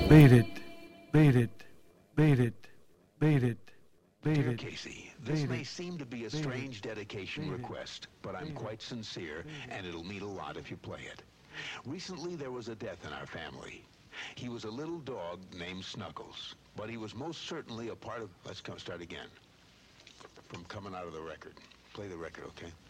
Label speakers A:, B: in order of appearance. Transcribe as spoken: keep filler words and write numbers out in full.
A: Beat it, beat it, beat it, beat it, beat
B: Dear
A: it.
B: Casey, this
A: Beat
B: may
A: it.
B: seem to be a
A: Beat it.
B: strange dedication
A: Beat it.
B: request, but I'm
A: Beat it.
B: quite sincere, and it'll mean a lot if you play it. Recently, there was a death in our family. He was a little dog named Snuggles, but he was most certainly a part of... Let's come start again. From coming out of the record. Play the record, okay?